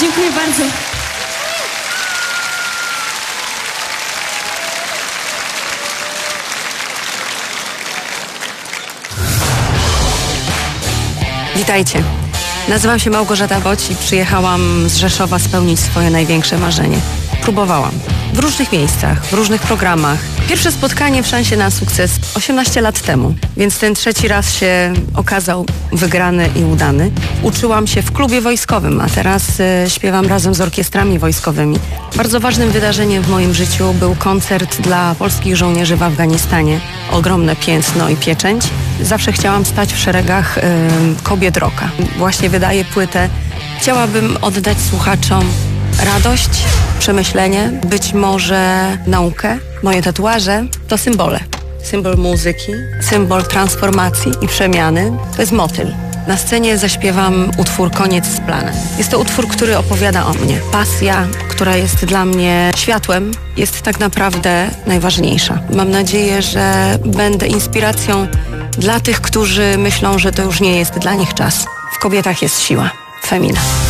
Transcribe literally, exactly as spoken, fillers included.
Dziękuję bardzo. Witajcie. Nazywam się Małgorzata Boć i przyjechałam z Rzeszowa spełnić swoje największe marzenie. Próbowałam. W różnych miejscach, w różnych programach. Pierwsze spotkanie w szansie na sukces osiemnaście lat temu, więc ten trzeci raz się okazał wygrany i udany. Uczyłam się w klubie wojskowym, a teraz e, śpiewam razem z orkiestrami wojskowymi. Bardzo ważnym wydarzeniem w moim życiu był koncert dla polskich żołnierzy w Afganistanie. Ogromne piętno i pieczęć. Zawsze chciałam stać w szeregach e, kobiet rocka. Właśnie wydaję płytę. Chciałabym oddać słuchaczom radość, przemyślenie, być może naukę. Moje tatuaże to symbole. Symbol muzyki, symbol transformacji i przemiany. To jest motyl. Na scenie zaśpiewam utwór Koniec z planem. Jest to utwór, który opowiada o mnie. Pasja, która jest dla mnie światłem, jest tak naprawdę najważniejsza. Mam nadzieję, że będę inspiracją dla tych, którzy myślą, że to już nie jest dla nich czas. W kobietach jest siła. Femina.